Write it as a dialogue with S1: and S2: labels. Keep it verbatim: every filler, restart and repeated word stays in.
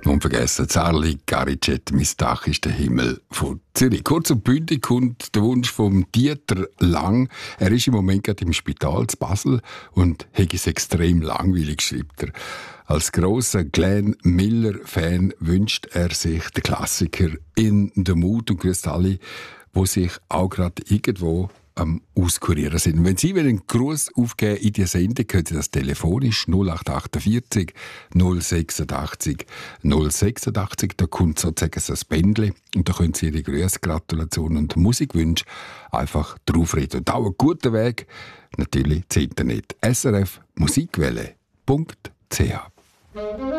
S1: Unvergessen, Zarli Garicet, «Mein Dach ist der Himmel» von Zürich. Kurz und bündig kommt der Wunsch von Dieter Lang. Er ist im Moment gerade im Spital zu Basel und hat es extrem langweilig, schreibt er. Als grosser Glenn Miller-Fan wünscht er sich den Klassiker «In the Mood» und grüßt alle, die sich auch gerade irgendwo am Auskurieren sind. Wenn Sie einen Gruß aufgeben in die Sendung, können Sie das telefonisch null acht achtundvierzig null sechsundachtzig null sechsundachtzig. Da kommt sozusagen das Bändchen und da können Sie Ihre Grüße, Gratulation und Musikwünsche einfach draufreden. Und auch ein guter Weg, natürlich das Internet. S R F Musikwelle punkt c h